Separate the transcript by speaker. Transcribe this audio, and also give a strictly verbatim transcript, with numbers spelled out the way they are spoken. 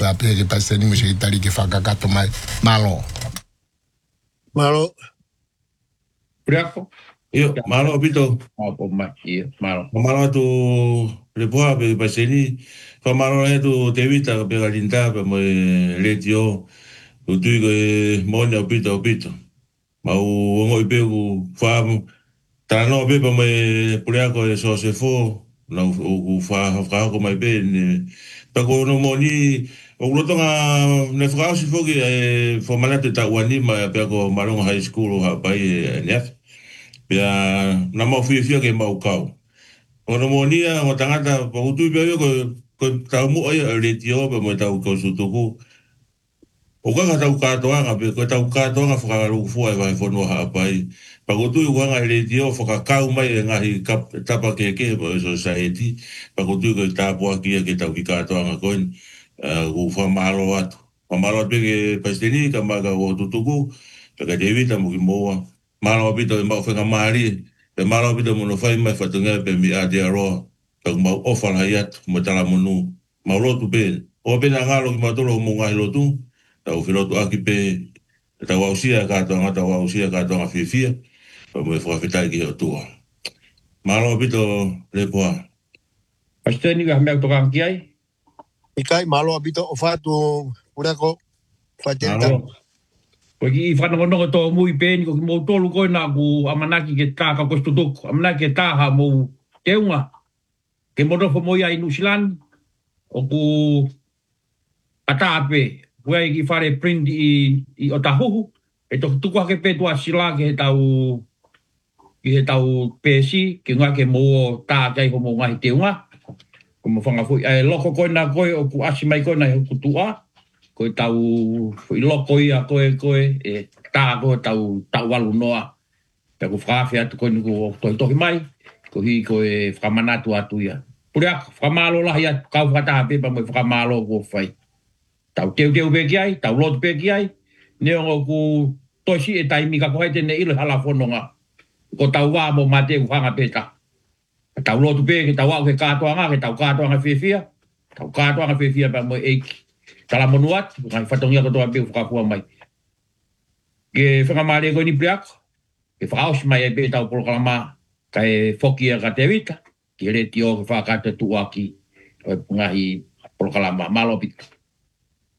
Speaker 1: pa pe ke paseni mo se tali ke whakakato mai malo.
Speaker 2: Malo.
Speaker 3: Priako?
Speaker 4: Io, malo pito.
Speaker 3: Opo mai, ia, malo.
Speaker 4: Malo tu lepoa pe paseni, fa malo e tu tevita pe galinta pe mo letio, tu tu ke monia pito pito. Mau ngoi pe ku fa tra no pe pe mo priako e so se fo, na u fa fa ko mai pe pa ko no moni o lo tonga ne fra si fo ki e fo malate ta wani ma pe ko Malonga High School ha pai ne pia na mo fui fio ke mau kau o no monia o tangata po tu pe ko ko ta mu ai le tio pe mo ta ko su tu ku o ka ta ka to nga pe ko ta ka to nga fra lu fu ai vai fo no ha pai pa ko tu wa nga le tio fo ka kau mai nga hi kap ta pa ke ke po society pa ko tu ko ta po ki ke ta ki ka to nga ko u fa malo at fa malo pe ke pastini ka ma ka o tu tu ku pe ka devita mo ki mo malo pito ma fa mari pe malo pito mo no fai mai fa tunga pe mi a dia ro pe ma ofa la yat mo tala mo nu ma lo tu pe o pe na ngalo ki ma to lo mo ngai lo tu ta o filo tu aki pe ta wa usia ka to ngata wa usia ka to nga fifia pa mo fa fita ki o tu malo pito le po
Speaker 3: Pasteni ka me to kan kiai.
Speaker 2: Ikai malo pito o fatu urako fatenta.
Speaker 3: Ko ki whanongonongo tō mui pēni ko ki mō tōlu koe nā ku amanaki ke tā ka kosto tōku. Amanaki ke tā ha mō teunga. Ke morofo mo ia i Nusilan. O ku ataape. Kua i ki whare print i, i o tahuhu. E tō tuku hake pē tua sila ke he tau ki he tau pēsi. Ke ngā ke mō tā kai ko mō ngahi teunga. Ko mō whangafui. E loko koe nā koe o ku asi mai koe nā he kutua. Koe tau i loko ia koe koe e tā koe tau tau walu noa. Pea ko whakawhi atu koe nuku toi tohi mai. Ko hi koe whakamanatu atu ia. Puri ako, whakamalo lahi atu kau whakataha pepa mo whakamalo ko whai. Tau teu teu pe ki ai, tau lotu pe ki ai. Neongo ku toisi e taimi ka kohe tene ilo hala whanonga. Ko tau wā mo mate ku whanga peta. Tau lotu pe ke tau wā ke kātoa ngā, ke tau kātoa ngā whiwhia. Tau kātoa ngā whiwhia pa mo eiki. Tala monuat, ngai whatongia ko toa peu whakakua mai. Ke whakamare koe ni priako, ke whakaosi mai e pe tau polokalama, kai whokia ka te wita, ke re tio ke whakata tuaki, ngahi polokalama, malo pita.